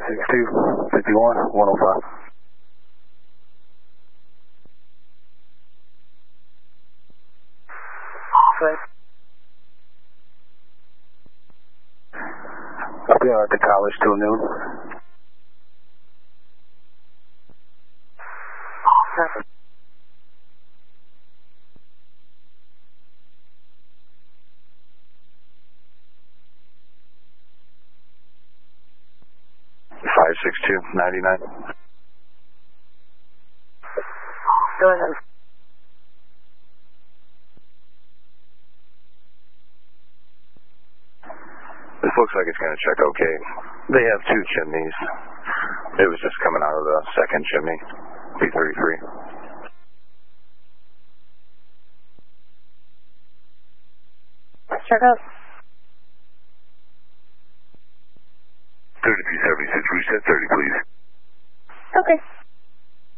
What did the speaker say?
562, 51, 105. Okay. I'll be at the college till noon. Okay. Five 6'2", 99. Go ahead. This looks like it's going to check okay. They have two chimneys. It was just coming out of the second chimney, B33. Check out. 3376, reset 30, please. Okay.